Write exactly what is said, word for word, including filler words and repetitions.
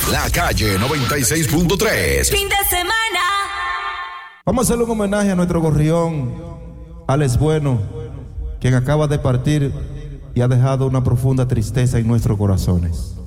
La Calle noventa y seis punto tres. Fin de semana. Vamos a hacerle un homenaje a nuestro gorrión, Alex Bueno, quien acaba de partir y ha dejado una profunda tristeza en nuestros corazones.